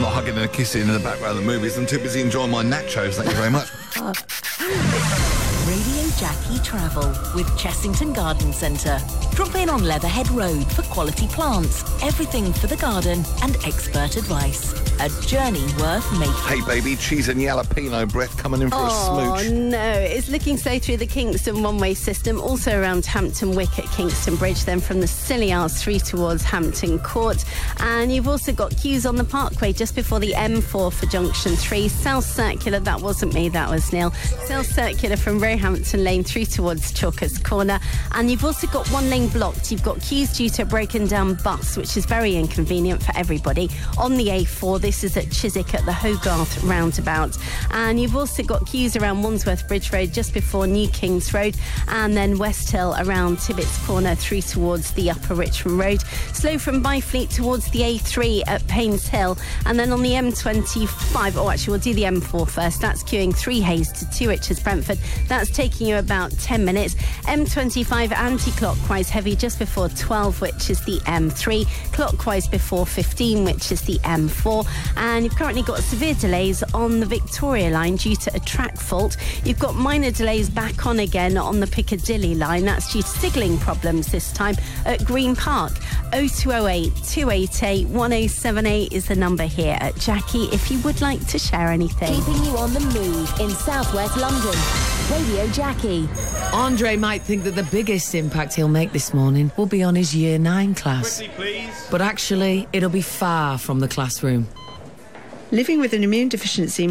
not hugging and kissing in the background of the movies. I'm too busy enjoying my nachos, thank you very much. Radio Jackie Travel with Chessington Garden Centre. Drop in on Leatherhead Road for quality plants, everything for the garden and expert advice. A journey worth making. Hey baby, cheese and jalapeno breath coming in for a smooch. Oh no, it's looking slow through the Kingston one-way system, also around Hampton Wick at Kingston Bridge, then from the Scilly Arms through towards Hampton Court. And you've also got queues on the Parkway just before the M4 for Junction 3. South Circular, that wasn't me, that was Neil. South Circular from Roehampton Lane through towards Chalkers Corner. And you've also got one lane blocked. You've got queues due to a broken down bus, which is very inconvenient for everybody. On the A4, this is at Chiswick at the Hogarth roundabout. And you've also got queues around Wandsworth Bridge Road just before New Kings Road, and then West Hill around Tibbets Corner through towards the Upper Richmond Road. Slow from Byfleet towards the A3 at Paynes Hill, and then on the M25, we'll do the M4 first. That's queuing 3 Hayes to 2 Richards Brentford. That's taking you about 10 minutes. M25 anti-clockwise heavy just before 12, which is the M3. Clockwise before 15, which is the M4. And you've currently got severe delays on the Victoria line due to a track fault. You've got minor delays back on again on the Piccadilly line. That's due to signalling problems this time at Green Park. 0208 288 1078 is the number here at Jackie if you would like to share anything. Keeping you on the move in southwest London. Radio Jackie. Andre might think that the biggest impact he'll make this morning will be on his Year 9 class. Quickly, please. But actually, it'll be far from the classroom. Living with an immune deficiency